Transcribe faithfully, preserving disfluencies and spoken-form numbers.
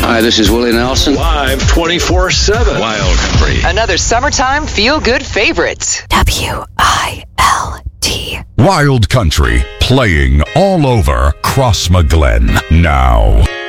Hi, this is Willie Nelson. Live twenty-four seven. Wild Country. Another summertime feel-good favorite. W I L D. Wild Country, playing all over Crossmaglen now.